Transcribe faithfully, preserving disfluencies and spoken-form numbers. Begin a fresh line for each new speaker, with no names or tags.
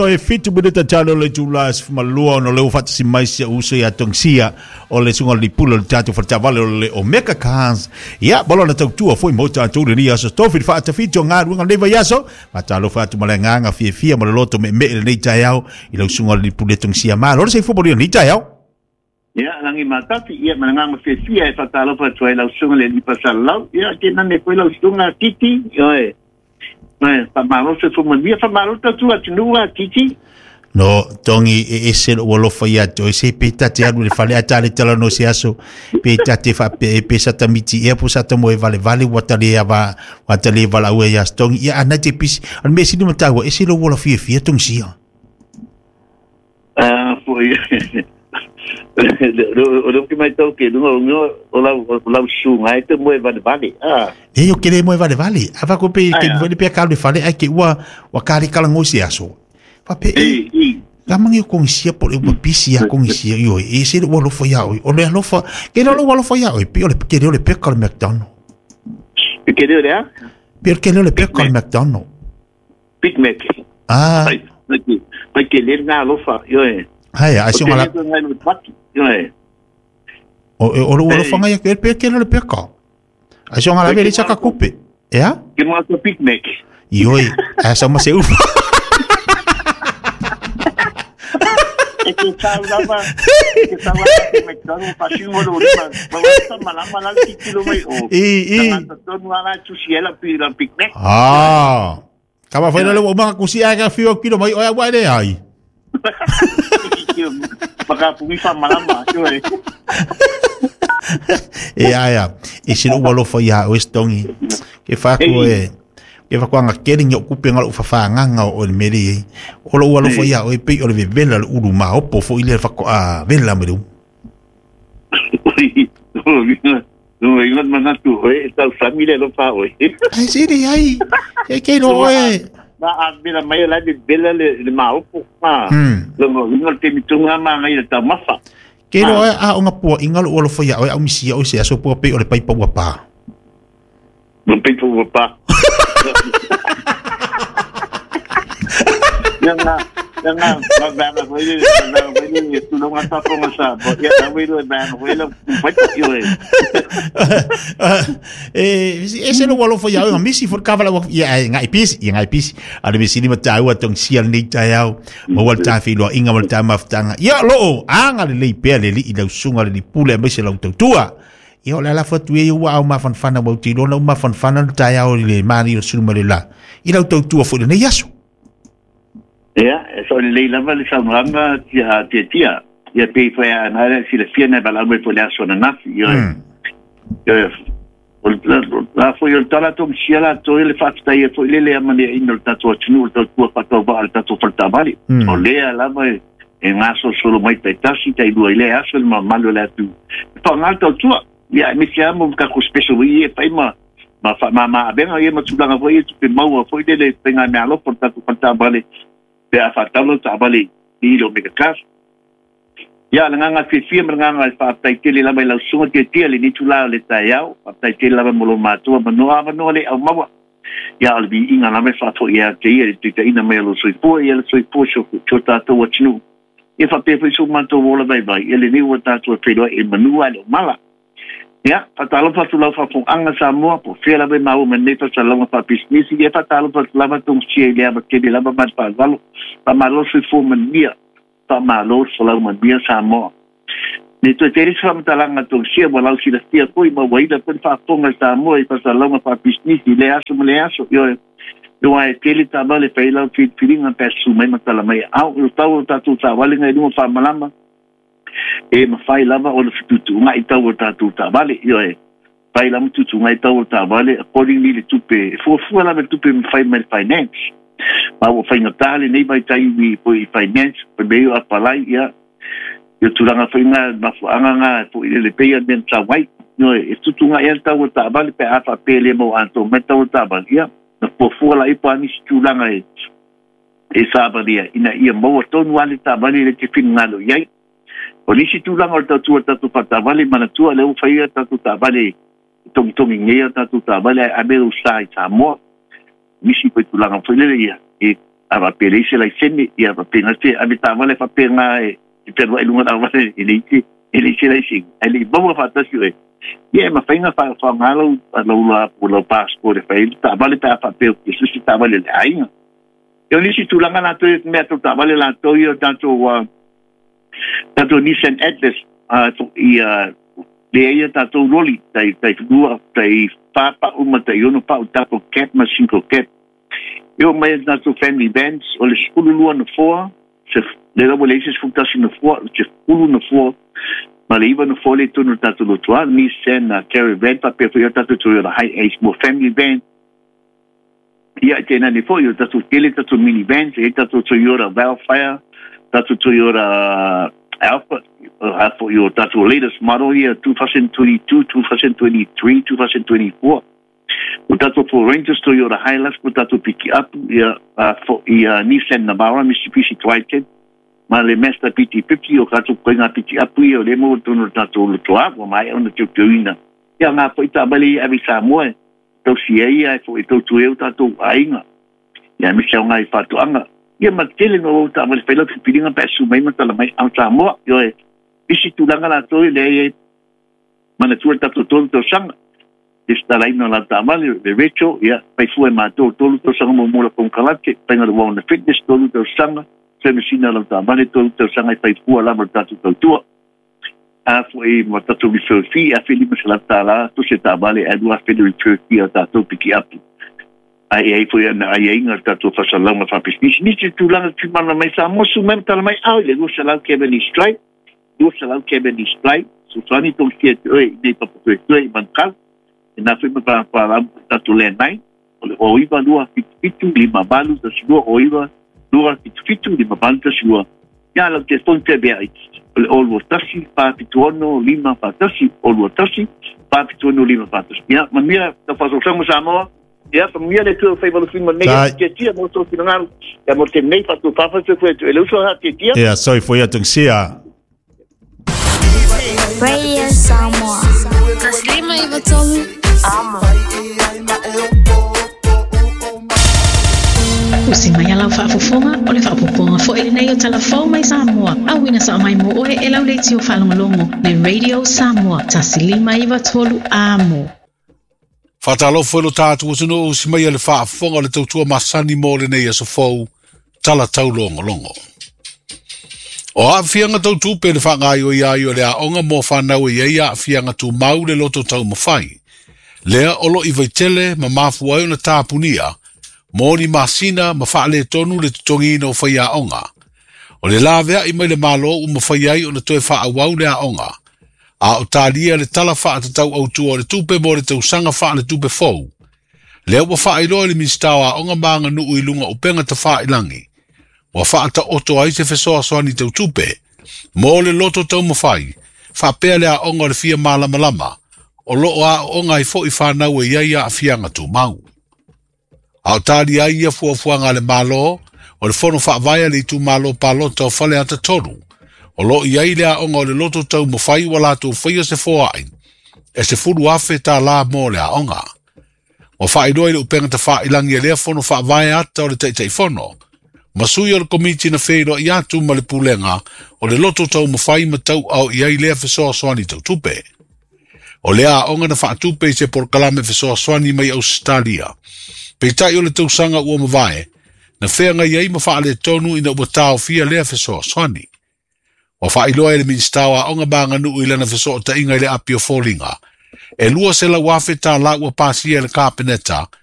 O e fitu minuta tano le tulas malua no le ufata si mais ya uso ya tongsia o le sunga li pulo le tatu fata vale o le omega cans ya bolo na tautua foi mota tu le ria so stofi fata fitu ngaru nga leva yaso mata lo fatu malenga nga fie fie mo loto me me le tayao i le sunga li pulo tongsia ma lo se fo bolo ni tayao
ya langi matati ya malenga nga fie fie e fata lo fatu e la sunga le li pasalo ya ke na ne foi la sunga titi yo e Eh, fa malo se fu mia fa malo ta tu atunua titi.
No, tongi e e se o lo fa ia to se peta te anu le fale atale tala no se aso peta te fa pe pe sa tamiti e po sa tamo e vale vale watale ava watale vala o ia tongi ia ana te pis al me sinu matawa e se lo lo fie fie tong sia.
Ah, foi. O lo que mai tau que no no o la o la sunga e te mo e vale vale. Ah.
E eu queria mo e vale vale. Ava ko pe ke mo pe ka le fale ai ke wa wa kari kala ngosi aso. Fa pe e Lamang yo kong sia por eu pisi ya kong sia yo e se lo lo fo ya o le lo fo ke lo lo fo ya o pe o le ke le pe ka le McDonald.
Que le ya?
Per ke le pe ka le McDonald.
Big Mac.
Ah.
Ai que le na lo fa yo e.
Ai, a se mala. O o lo lo fanga ya ke pe ke le pe ka. A se mala vele cha ka kupe. Ya?
Que mo to Big Mac.
Yo e a sa ma se u.
E que tal dava que tava que me dava um passinho no lima. Mas mala mala kilo mai o.
E e.
Tanto no ala tu siela pira Big Mac.
Ah. Kama foi no lo ma kusia ka fio kilo mai o wa de ai.
Maka pumisa malama yo e.
E aya, e se lo walo foi ya o estongi. Que fa ko e e fa kwanga kering yo kupe ngal fa fa nganga o le meri. O lo walo foi ya o e pe o le vela o ulu ma o po fo ile fa ko a vela me.
No, ingat mana tu, eh, tahu família lo fa oi.
Ai siri ai. E que no e.
Na abila mai la de bela le le mau po. Ah. Lo ingat te mitunga ma ngai ta mafa.
Que no e a unha po ingal o lo foi ya o a misia o se aso po pe o le pai pa pa.
Non pe po pa. Yang na yang na ba ba ko ile na ba ile tu no ngata ko masa. Ya na we lo ba no we lo pa yo e.
Eh, ese lo walo foi ya o misi for kavala ya ngai pis ya ngai pis ale misi ni mata o tong sial ni tayau mo wal ta fi lo inga wal ta maftanga ya lo anga le le pe le li ila sunga le pule me se lo tua yo la la fotu e wa o ma fan fan o ti lo ma fan fan tayau le mani o sunga le la ila tua fo le yaso
ya so le la va le samanga tia tia tia ya pe fa na si le fiena bala me po la sona na yo yo la foi il tala tom siala to il fatta e foi le amane in il tato chinu il tato fatto va al tato falta vale o le la vai e maso solo mai petasi tai due le aso ma malo la tu to ngalto tu ya mi siamo ka ku special e fai ma ma ma ma ben e ma tu la voi tu pe mau foi dele penga me alo por tato falta vale pe a fatta lo ta vale di lo me ka ya nganga fi fi nganga fa tai tele la mai la sunga te tele ni tula le tayau fa tai tele la mo lo matu ma no ava no le au mawa ya al bi inga la mai fa to ya te ye te te ina mai lo soi po ye lo soi po sho chota to wachnu e fa pe fi su manto vola bai bai ele ni wata to pe do e manu ale mala ya fa talo fa tu la fa fo anga sa mo po fe la bai mau men ne fa sala fa business ye fa talo fa la va tung che le ba ke le la ba ma pa valo pa malo soi fo men dia malo solo man bia samo ni to teris fam talanga to sia bolau si tia koi ma wai da pen fa ponga samo e pa salama pa business le aso le aso yo yo ai tele tabale pe la fit filinga pe su mai ma tala mai au lo tau ta tu ta wale ngai no fa malama e ma fai lava o le tutu ngai tau ta tu ta vale yo e fai la tutu ngai tau ta vale accordingly le tupe fo fo la me tupe fai mal finance ma o fai notale nei vai tai vi poi finance per meio a palai ya yo tulanga fai na ma anga nga po ile le pay den ta wai no e tutu nga ya ta ta vale pe afa pele mo anto meta ta vale ya no po fu la i pa ni tulanga e e sabadia ina ia mo to no ali ta vale le te finalo ya o ni si tulanga ta tu ta tu ta vale mana tu le u fai ta tu ta vale tong tong ngia ta tu ta vale a beru sai ta mo misi pe tulanga foi le ia e ava pele se lai seni ia va penga te ave tavale fa penga e te vai lunga tavale e le te e le se lai sing e le boa fa ta sue ia ma penga fa fa malo lo la lo passport e fa il tavale ta fa pe que se tavale le ainga eu ni si tulanga na to me to tavale la to io tanto tanto Nissan Atlas ia le ia tanto roli tai tai dua tai papa uma tai uno pa tapo cap ma cinco cap eu mais na to family bands o le skulu lua no foa se le lo le se futa no foa se skulu no foa ma le iva no foa le tono tanto lo tua Nissan na caravan pa pe foi tanto to the high age more family band ia tena ni foi o tanto ele tanto mini band e tanto Toyota Wildfire tanto Toyota Alpha uh, for your that's the latest model year twenty twenty-two, twenty twenty-three, twenty twenty-four. But that's for Rangers Toyota Hilux, but that's pick up yeah, uh, for uh, Nissan Navara, Mitsubishi Triton. Ma le Mazda P T fifty o kato koinga pick up we o le mo tono tato lo toa o mai ona te tuina. Ya nga foi tabali avi Samoa. To si ai foi to tueu tato ainga. Ya mi sa ngai fatu anga. Ia matele no ta mas pelo pilinga pa su mai mata mai au Samoa yo e isi tulanga la to le mana tu ta to to to sang esta lai no la tamal de recho ia pai fu ma to to to sang mo mo con calate tenga de one fitness to to sang se me sina la tamal to to sang pai fu la ma ta to to a foi mo ta to mi fi a fili ma la tala to se tabale e dua federi turkey ta to piki up ai ai foi na ai inga ta to fa salama fa pisnis ni tu langa tu mana mai sa mo su mem tal mai au le go sala ke beni strike do sala ke beni strike su tani to ke oi nei pa po to i man kal na foi pa pa ta to le nai o iba do fitu lima balu da sigo o iba do fitu lima balu da sigo ya la que fonte be ai o lo tasi pa pituono lima pa tasi o lo tasi pa pituono lima pa tasi ya man mira ta fa so samo samo ja, van mij net veel van de film nee, que tinha muito final, é muito nem para tu papa se foi, ele usou a tia.
É, só foi a tunsia.
Radio Samoa. Taslima ibatolu. Amo.
Usi mai ala fa fofonga, o le fa poponga fo ele nei o telefone mai Samoa. Au ina sa mai mo o e lau le tio falongo le Radio Samoa. Taslima ibatolu amo.
Fatalo foi lo tatu tunu o si mai le fa fonga le tautua masani mo le nei so fou tala tau longo longo. O a fianga tautu pe le fa ngai o ia i o le a onga mo fa na o ia ia fianga tu mau le loto tau mawhai. Lea olo i vaitele ma mafu ai o na tāpunia mo ni masina ma fa le tonu le tutongi no fa ia onga. O le lavea i mai le malo u ma fa iai o na toe fa awau le a onga. A o talia le tala wha ata tau au tua le tupe mo le tau sanga wha le tupe fau. Lea wa wha iloa le minstawa onga maanga nuu i lunga upenga ta wha ilangi. Wa wha ata oto ai se fesoa soani tau tupe. Mo le loto tau mawhai. Wha pea lea onga le fia malama lama. O loo a onga i fo i whanau e iaia a fianga tu mau. A o talia ia fua fuanga le malo. O le fono wha vaya le tu malo palo tau whale ata toru. O lo ia i lea onga o le loto tau mawhai wala tu whaia se foa ai. E se furu afe ta la mo lea onga. O whai roi le upenga ta wha ilangi e lea fono wha vai ata o le teitei fono. Masui o le komiti na wheiro i atu ma le pulenga o le loto tau mawhai ma tau au ia i lea fesoa soani tau tupe. O lea onga na wha tupe i se por kalame fesoa soani mai Australia. Peitai o le tau sanga ua mawai. Na whenga iei ma wha le tonu ina ua tau fia lea fesoa soani. Wa fa iloa ele minstawa onga banga nuu ilana feso ta inga ile apio folinga. E lua se la wafe ta la ua pasi ele kapeneta